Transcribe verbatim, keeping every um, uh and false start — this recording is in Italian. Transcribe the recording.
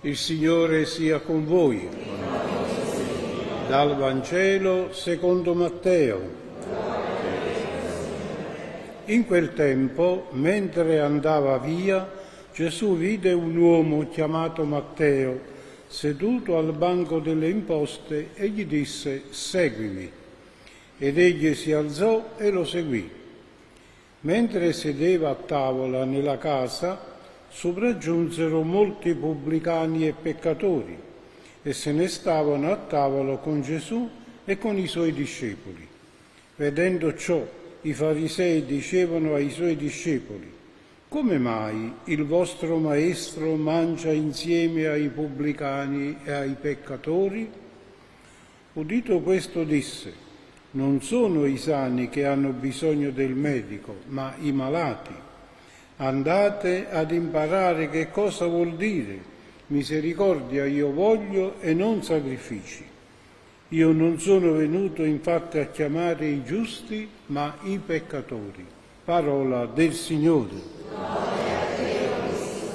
Il Signore sia con voi. Dal Vangelo secondo Matteo. In quel tempo, mentre andava via, Gesù vide un uomo chiamato Matteo, seduto al banco delle imposte, e gli disse: «Seguimi». Ed egli si alzò e lo seguì. Mentre sedeva a tavola nella casa, sopraggiunsero molti pubblicani e peccatori e se ne stavano a tavola con Gesù e con i suoi discepoli. Vedendo ciò, i farisei dicevano ai suoi discepoli: «Come mai il vostro maestro mangia insieme ai pubblicani e ai peccatori?» Udito questo disse: «Non sono i sani che hanno bisogno del medico, ma i malati. Andate ad imparare che cosa vuol dire: misericordia io voglio e non sacrifici. Io non sono venuto infatti a chiamare i giusti, ma i peccatori». Parola del Signore.